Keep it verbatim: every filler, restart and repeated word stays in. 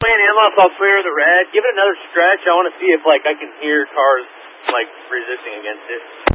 playing Inloss, I'll clear the red. Give it another stretch. I want to see if, like, I can hear cars, like, resisting against it.